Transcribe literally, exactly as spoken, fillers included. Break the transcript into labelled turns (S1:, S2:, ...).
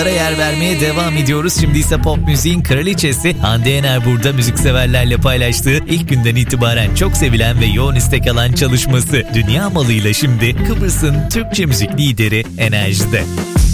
S1: yer vermeye devam ediyoruz. Şimdi ise pop müziğin kraliçesi Hande Yener burada müzikseverlerle paylaştığı ilk günden itibaren çok sevilen ve yoğun istek alan çalışması Dünya Malıyla şimdi Kıbrıs'ın Türkçe müzik lideri Enerji'de.